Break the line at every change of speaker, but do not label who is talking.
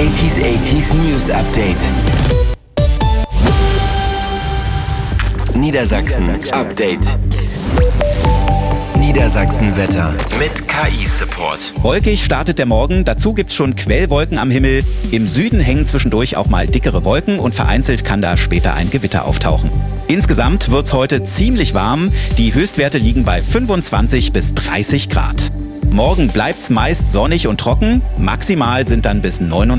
80s News Update. Niedersachsen Update. Niedersachsen Wetter mit KI-Support.
Wolkig startet der Morgen, dazu gibt's schon Quellwolken am Himmel. Im Süden hängen zwischendurch auch mal dickere Wolken und vereinzelt kann da später ein Gewitter auftauchen. Insgesamt wird's heute ziemlich warm, die Höchstwerte liegen bei 25 bis 30 Grad. Morgen bleibt's meist sonnig und trocken, maximal sind dann bis 29